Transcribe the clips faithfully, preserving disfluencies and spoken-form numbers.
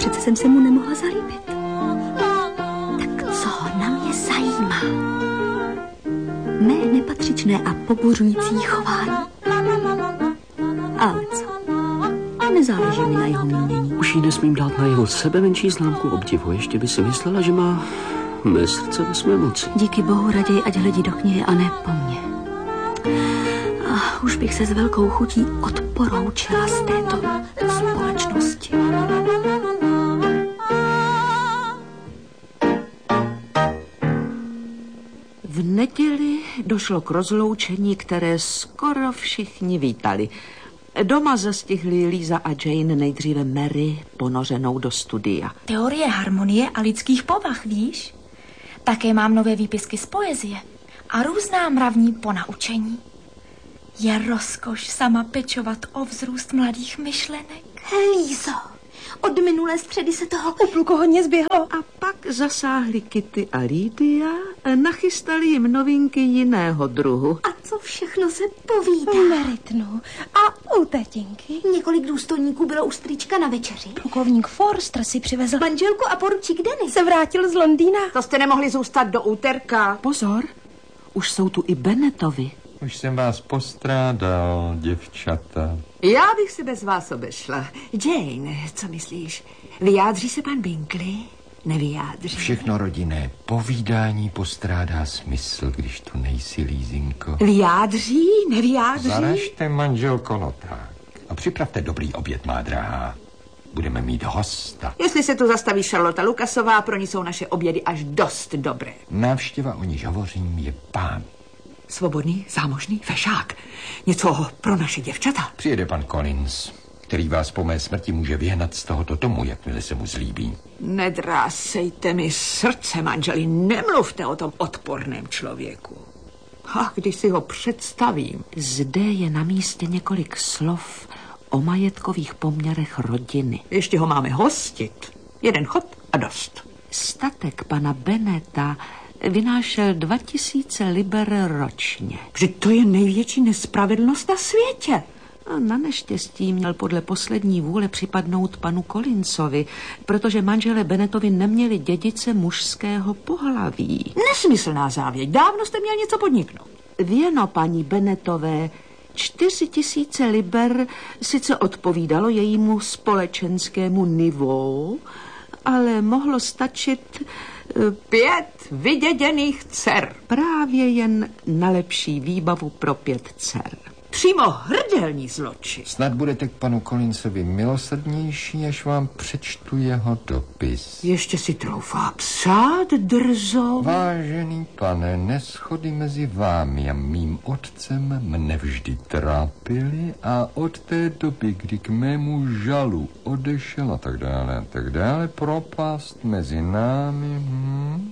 přece jsem se mu nemohla zalíbit. Tak co na mě zajímá? Mé nepatřičné a pobuřující chování. Ale co? Nezáleží mi na jeho mínění. Už jí nesmím dát na jeho sebe menší známku obdivu. Ještě by si myslela, že má mé srdce ve své moci. Díky bohu raději, ať hledí do knihy a ne po mně. A už bych se s velkou chutí odporoučila z této společnosti. V neděli došlo k rozloučení, které skoro všichni vítali. Doma zastihli Líza a Jane nejdříve Mary ponořenou do studia. Teorie harmonie a lidských povah, víš? Také mám nové výpisky z poezie a různá mravní ponaučení. Je rozkoš sama pečovat o vzrůst mladých myšlenek. Lízo, od minulé středy se toho Úplku hodně zběhlo. A pak zasáhli Kitty a Lídia a nachystali jim novinky jiného druhu. A co všechno se povídá? Meritnu a u tetinky. Několik důstojníků bylo u strýčka na večeři. Plukovník Forster si přivezl Manželku a poručík Denny se vrátil z Londýna. To jste nemohli zůstat do úterka. Pozor, už jsou tu i Bennettovi. Už jsem vás postrádal, děvčata. Já bych se bez vás obešla. Jane, co myslíš? Vyjádří se pan Bingley? Nevyjádří. Všechno rodinné povídání postrádá smysl, když tu nejsi, Lízinko. Vyjádří? Nevyjádří? Zaražte manželko noták a připravte dobrý oběd, má drahá. Budeme mít hosta. Jestli se tu zastaví Charlotte Lucasová, pro ní jsou naše obědy až dost dobré. Návštěva, o níž hovořím, je pán. Svobodný, zámožný, fešák. Něco pro naše děvčata. Přijede pan Collins, který vás po mé smrti může vyhnat z tohoto domu, jakmile se mu zlíbí. Nedrásejte mi srdce, manželi, nemluvte o tom odporném člověku. A když si ho představím. Zde je na místě několik slov o majetkových poměrech rodiny. Ještě ho máme hostit. Jeden chod a dost. Statek pana Bennetta vynášel dva tisíce liber ročně. Že to je největší nespravedlnost na světě. A na neštěstí měl podle poslední vůle připadnout panu Collinsovi, protože manželé Bennettovi neměli dědice mužského pohlaví. Nesmyslná závěť. Dávno jste měl něco podniknout. Věno paní Bennettové čtyři tisíce liber sice odpovídalo jejímu společenskému nivou, ale mohlo stačit Pět vyděděných dcer. Právě jen na lepší výbavu pro pět dcer. Přímo hrdelní zločin. Snad budete k panu Collinsovi milosrdnější, až vám přečtu jeho dopis. Ještě si troufá psát drzo. Vážený pane, neshody mezi vámi a mým otcem mne vždy trápily a od té doby, kdy k mému žalu odešel a tak dále a tak dále, propast mezi námi... Hmm.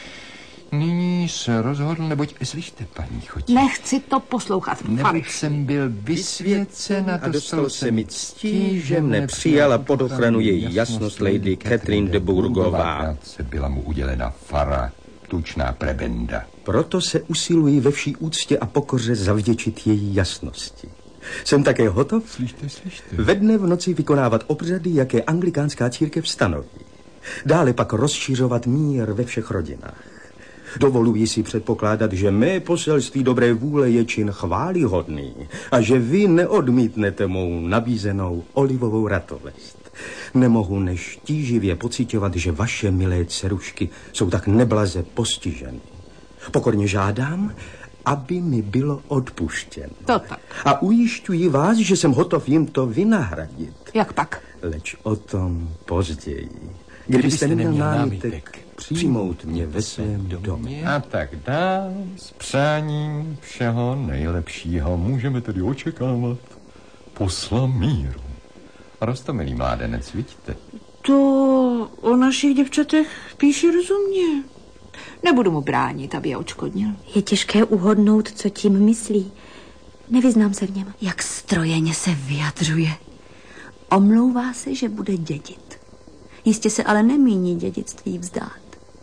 Nyní se rozhodl, neboť, slyšte, paní Chotí. Nechci to poslouchat. Neboť jsem byl vysvěcen a dostal se mi ctí, že mne přijala pod ochranu její jasnost lady Catherine de Bourgová. Byla mu udělena fara, tučná prebenda. Proto se usiluji ve vší úctě a pokoře zavděčit její jasnosti. Jsem také hotov Slyšte, slyšte. ve dne v noci vykonávat obřady, jaké anglikánská církev stanoví. Dále pak rozšiřovat mír ve všech rodinách. Dovoluji si předpokládat, že mé poselství dobré vůle je čin chvályhodný a že vy neodmítnete mou nabízenou olivovou ratovest. Nemohu než tíživě pociťovat, že vaše milé dcerušky jsou tak neblaze postiženy. Pokorně žádám, aby mi bylo odpuštěno. To tak. A ujišťuji vás, že jsem hotov jim to vynahradit. Jak pak? Leč o tom později. Kdybyste neměl námitek přijmout mě ve svém domě. A tak dál, s přáním všeho nejlepšího můžeme tedy očekávat posla míru. Roztomilý mládenec, vidíte? To o našich děvčatech píše rozumně. Nebudu mu bránit, aby je odškodnil. Je těžké uhodnout, co tím myslí. Nevyznám se v něm. Jak strojeně se vyjadřuje. Omlouvá se, že bude dědit. Jistě se ale nemíní dědictví vzdát.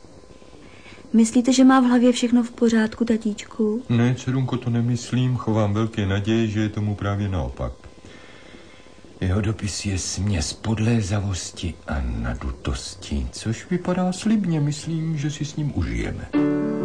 Myslíte, že má v hlavě všechno v pořádku, tatíčku? Ne, dcerunko, to nemyslím. Chovám velké naděje, že je tomu právě naopak. Jeho dopis je směs podlézavosti a nadutosti, což vypadá slibně. Myslím, že si s ním užijeme.